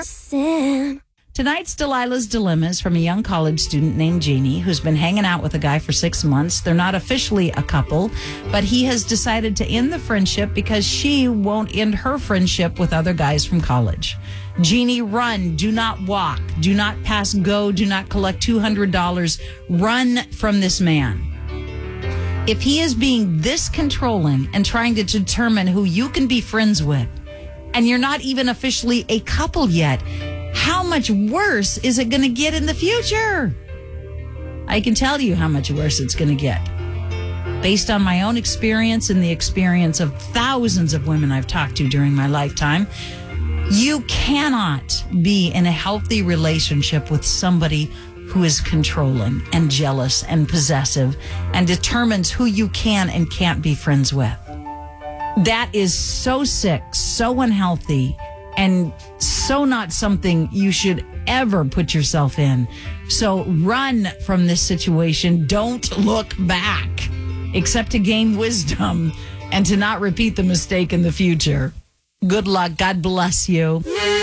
Sin. Tonight's Delilah's Dilemma is from a young college student named Jeannie who's been hanging out with a guy for 6 months. They're not officially a couple, but he has decided to end the friendship because she won't end her friendship with other guys from college. Jeannie, run. Do not walk. Do not pass go. Do not collect $200. Run from this man. If he is being this controlling and trying to determine who you can be friends with, and you're not even officially a couple yet, how much worse is it going to get in the future? I can tell you how much worse it's going to get. Based on my own experience and the experience of thousands of women I've talked to during my lifetime, you cannot be in a healthy relationship with somebody who is controlling and jealous and possessive and determines who you can and can't be friends with. That is so sick, so unhealthy, and so not something you should ever put yourself in. So run from this situation. Don't look back, except to gain wisdom and to not repeat the mistake in the future. Good luck. God bless you.